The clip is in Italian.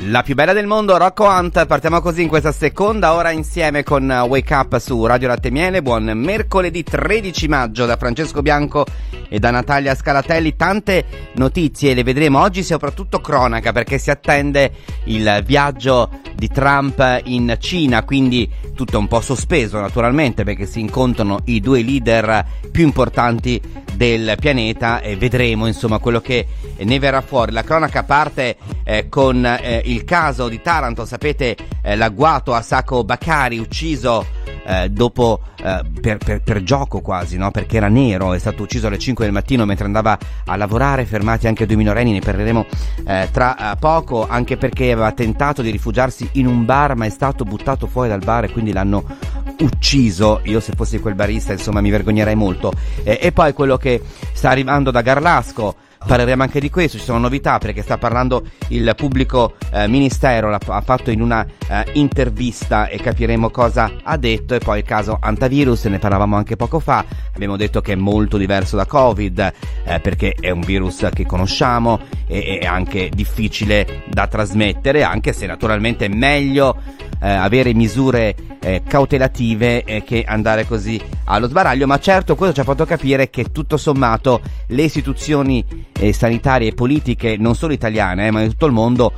La più bella del mondo, Rocco Hunt. Partiamo così in questa seconda ora insieme con Wake Up su Radio Latte e Miele. Buon mercoledì 13 maggio da Francesco Bianco e da Natalia Scalatelli. Tante notizie, le vedremo oggi, soprattutto cronaca, perché si attende il viaggio di Trump in Cina, quindi tutto un po' sospeso naturalmente, perché si incontrano i due leader più importanti del pianeta e vedremo insomma quello che ne verrà fuori. La cronaca parte con il caso di Taranto, sapete, l'agguato Asako Bakari ucciso dopo per gioco quasi, no? Perché era nero, è stato ucciso alle 5 del mattino mentre andava a lavorare, fermati anche 2 minorenni, ne parleremo tra poco, anche perché aveva tentato di rifugiarsi in un bar ma è stato buttato fuori dal bar e quindi l'hanno ucciso. Io se fossi quel barista insomma mi vergognerei molto. E poi quello che sta arrivando da Garlasco, parleremo anche di questo, ci sono novità perché sta parlando il pubblico ministero, ha fatto in una intervista e capiremo cosa ha detto. E poi il caso Antivirus, ne parlavamo anche poco fa, abbiamo detto che è molto diverso da Covid perché è un virus che conosciamo e è anche difficile da trasmettere, anche se naturalmente è meglio avere misure cautelative che andare così allo sbaraglio. Ma certo, questo ci ha fatto capire che tutto sommato le istituzioni sanitarie e politiche non solo italiane ma di tutto il mondo